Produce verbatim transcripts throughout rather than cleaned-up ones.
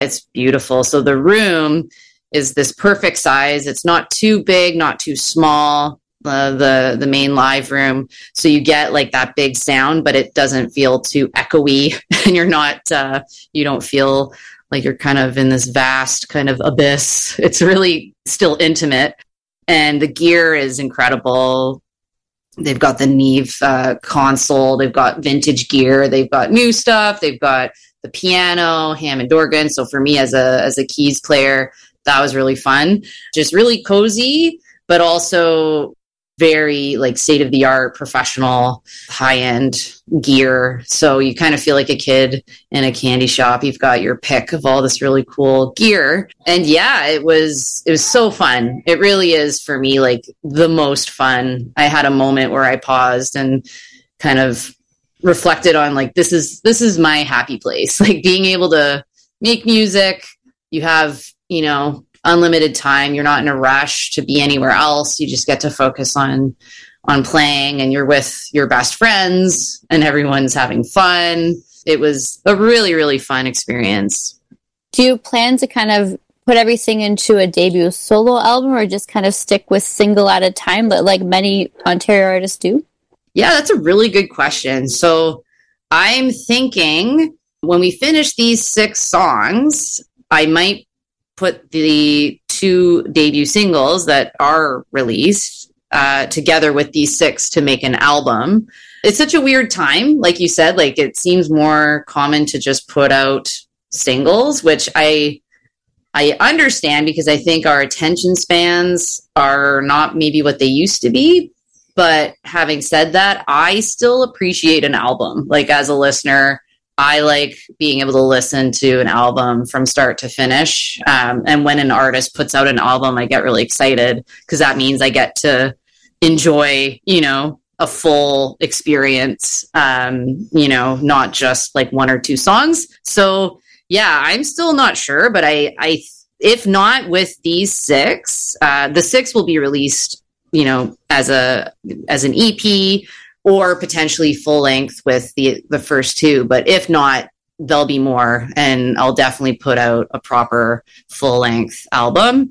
It's beautiful. So the room is this perfect size. It's not too big, not too small. Uh, the the main live room, so you get like that big sound, but it doesn't feel too echoey, and you're not uh, you don't feel like you're kind of in this vast kind of abyss. It's really still intimate, and the gear is incredible. They've got the Neve uh, console, they've got vintage gear, they've got new stuff, they've got the piano, Hammond organ. So for me as a as a keys player, that was really fun. Just really cozy, but also very like state of the art, professional, high end gear. So you kind of feel like a kid in a candy shop. You've got your pick of all this really cool gear. And yeah, it was, it was so fun. It really is for me, like the most fun. I had a moment where I paused and kind of reflected on like, this is, this is my happy place. Like being able to make music. You have, you know, unlimited time. You're not in a rush to be anywhere else. You just get to focus on on playing, and you're with your best friends and everyone's having fun. It was a really, really fun experience. Do you plan to kind of put everything into a debut solo album, or just kind of stick with single at a time like many Ontario artists do? Yeah, that's a really good question. So I'm thinking when we finish these six songs, I might put the two debut singles that are released uh, together with these six to make an album. It's such a weird time. Like you said, like it seems more common to just put out singles, which I, I understand because I think our attention spans are not maybe what they used to be. But having said that, I still appreciate an album. Like as a listener, I like being able to listen to an album from start to finish. Um, and when an artist puts out an album, I get really excited because that means I get to enjoy, you know, a full experience, um, you know, not just like one or two songs. So yeah, I'm still not sure, but I, I, if not with these six, uh, the six will be released, you know, as a, as an E P, or potentially full length with the the first two. But if not, there'll be more, and I'll definitely put out a proper full length album,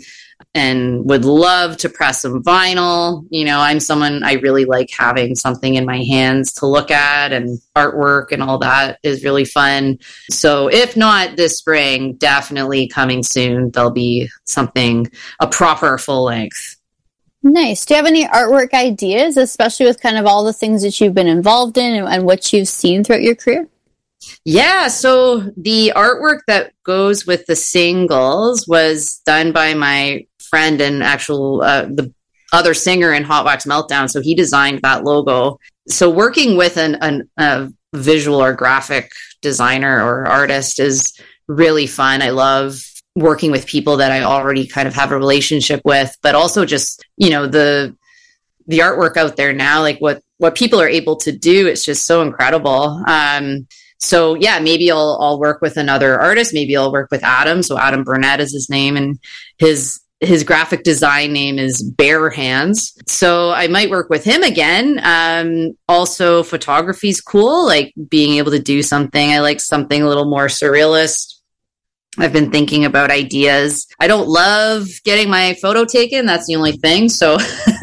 and would love to press some vinyl. You know, I'm someone, I really like having something in my hands to look at, and artwork and all that is really fun. So if not this spring, definitely coming soon, there'll be something, a proper full length. Nice. Do you have any artwork ideas, especially with kind of all the things that you've been involved in and, and what you've seen throughout your career? Yeah, so the artwork that goes with the singles was done by my friend and actual uh, the other singer in Hot Wax Meltdown. So he designed that logo. So working with an, an a visual or graphic designer or artist is really fun. I love working with people that I already kind of have a relationship with, but also just, you know, the the artwork out there now, like what what people are able to do, it's just so incredible. Um, so yeah, maybe I'll I'll work with another artist. Maybe I'll work with Adam. So Adam Burnett is his name, and his his graphic design name is Bare Hands. So I might work with him again. Um, also, photography's cool, like being able to do something. I like something a little more surrealist. I've been thinking about ideas. I don't love getting my photo taken. That's the only thing. So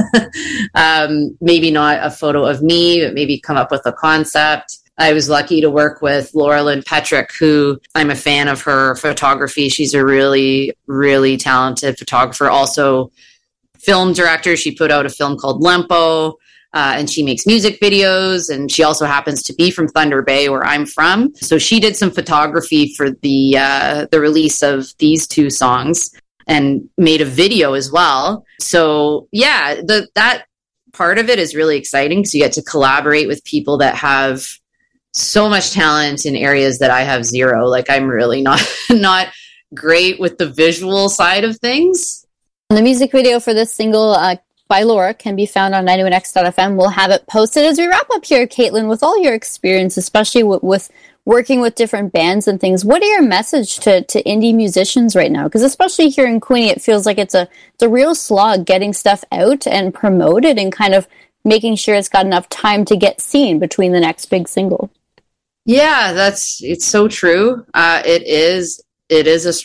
um, maybe not a photo of me, but maybe come up with a concept. I was lucky to work with Laura Lynn Petrick, who I'm a fan of her photography. She's a really, really talented photographer. Also film director. She put out a film called Lempo. Uh, and she makes music videos, and she also happens to be from Thunder Bay, where I'm from. So she did some photography for the uh, the release of these two songs and made a video as well. So yeah, the, that part of it is really exciting because you get to collaborate with people that have so much talent in areas that I have zero. Like I'm really not not great with the visual side of things. The music video for this single, uh, by Laura, can be found on ninety-one X dot F M. We'll have it posted as we wrap up here, Caitlin, with all your experience, especially with, with working with different bands and things. What are your message to, to indie musicians right now? Because especially here in Queenie, it feels like it's a, it's a real slog getting stuff out and promoted and kind of making sure it's got enough time to get seen between the next big single. Yeah, that's, it's so true. Uh, it is it is a